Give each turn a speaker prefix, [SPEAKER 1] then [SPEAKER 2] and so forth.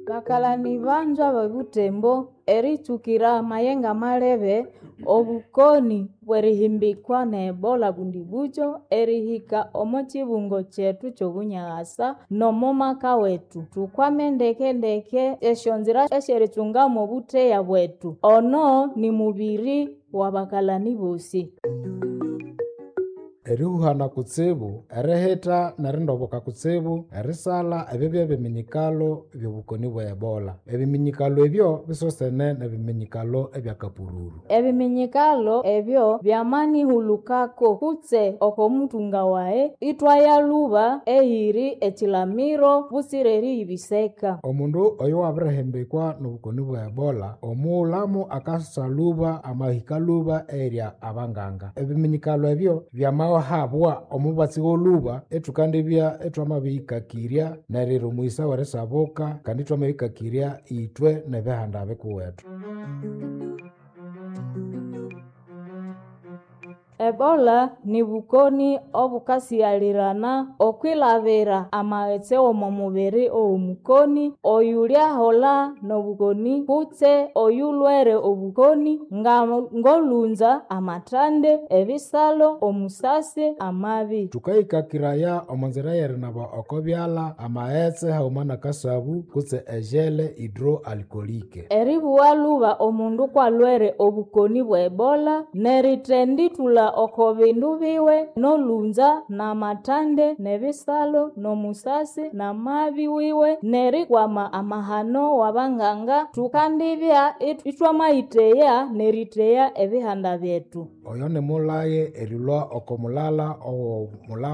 [SPEAKER 1] Bakalani banjwa babutembo eritukira mayenga malebe obukoni bwerihimbikwa na Ebola bundibujo erihika omo chibungo chetu chobunyasa nomo maka wetu tukwame ndeke eshonzira esherichungamo buteya bwetu ono ni mubiri wa bakalani bosi.
[SPEAKER 2] Erihuhana kutsibu, eriheta nerindoboka kutsibu, erisala ebyo biminyikalo byobukoni bwa Ebola. Ebiminyikalo ebyo bisosene nebiminyikalo ebyakapururu.
[SPEAKER 1] Ebiminyikalo ebyo byamani hulukako kutse okomutunga wae itwaya luba ehiri echilamiro busireri ibiseka.
[SPEAKER 2] Omundu oyo wabirihembekwa nobukoni bwa Ebola, omuulamu akasaluba amahikaluba erya abanganga. Ebiminyikalo ebyo byamawa habwa omubatsi woluba etukandibya etwamabihikakirya neriro muisa werisabuka kandi twamabihikakirya itwe nebihanda bikuwetu.
[SPEAKER 1] Ebola ni bukoni obukasiyalirana okwilabira amaghetse omo mubiri omukoni oyulyahola nobukoni kutse oyulwere obukoni ngolunza amatande ebisalo omusasi amabi.
[SPEAKER 2] Tukahikakiraya omonzira yerinaba okobyala amaghetse hauma nakasabu kutse ejele hidroalkolike.
[SPEAKER 1] Eribuwa luba omundu kwalwere obukoni bwa Ebola neritenditula oko bindu biwe nolunza na matande nebisalo nomusasi na mabi wiwe nerikwama amahano wabanganga tukandibya itwamayiteya neriteya ebihanda byetu.
[SPEAKER 2] Oyo ni mulaye erilwa okomulala owo mulama